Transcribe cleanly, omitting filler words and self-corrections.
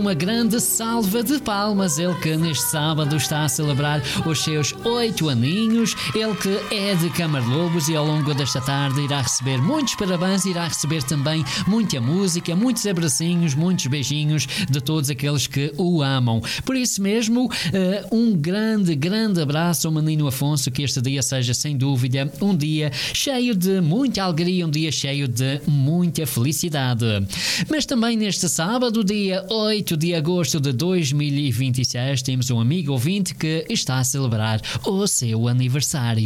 Uma grande salva de palmas, ele que neste sábado está a celebrar os seus 8 aninhos, ele que é de Camarlobos e ao longo desta tarde irá receber muitos parabéns, irá receber também muita música, muitos abracinhos, muitos beijinhos de todos aqueles que o amam. Por isso mesmo, um grande abraço ao menino Afonso, que este dia seja sem dúvida um dia cheio de muita alegria, um dia cheio de muita felicidade. Mas também neste sábado, dia 8 de agosto de 2026, temos um amigo ouvinte que está a celebrar o seu aniversário.